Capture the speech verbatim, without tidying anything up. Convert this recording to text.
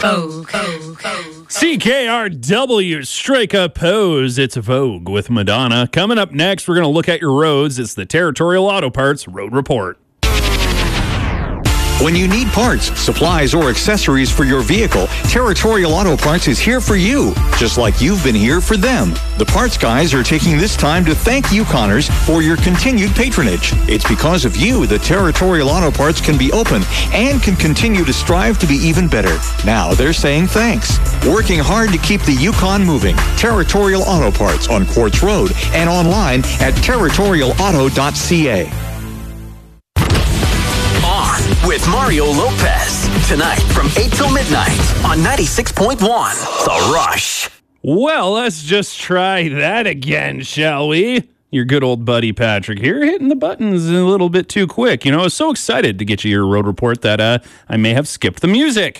Vogue. C K R W, strike a pose. It's Vogue with Madonna. Coming up next, we're going to look at your roads. It's the Territorial Auto Parts Road Report. When you need parts, supplies, or accessories for your vehicle, Territorial Auto Parts is here for you, just like you've been here for them. The parts guys are taking this time to thank Yukoners for your continued patronage. It's because of you that Territorial Auto Parts can be open and can continue to strive to be even better. Now they're saying thanks. Working hard to keep the Yukon moving. Territorial Auto Parts on Quartz Road and online at territorial auto dot c a. With Mario Lopez, tonight from eight till midnight on ninety-six point one, The Rush. Well, let's just try that again, shall we? Your good old buddy Patrick here, hitting the buttons a little bit too quick. You know, I was so excited to get you your road report that uh, I may have skipped the music.